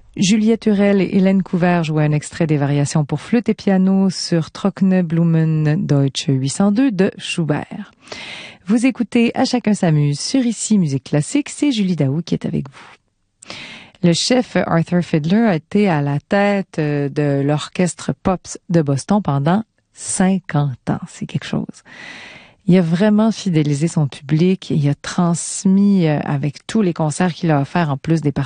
Juliette Hurel et Hélène Couvert jouaient un extrait des variations pour flûte et piano sur Trockene Blumen Deutsche 802 de Schubert. Vous écoutez À chacun s'amuse sur Ici Musique Classique, c'est Julie Daou qui est avec vous. Le chef Arthur Fiedler a été à la tête de l'orchestre Pops de Boston pendant 50 ans. C'est quelque chose. Il a vraiment fidélisé son public. Il a transmis avec tous les concerts qu'il a offerts, en plus des